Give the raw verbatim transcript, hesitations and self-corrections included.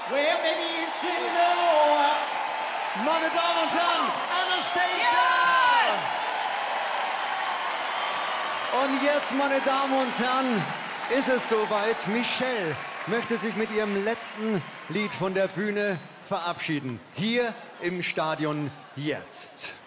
Well, maybe you should know. Meine Damen und Herren, Anastacia! Und jetzt, meine Damen und Herren, ist es soweit. Michelle möchte sich mit ihrem letzten Lied von der Bühne verabschieden. Hier im Stadion jetzt.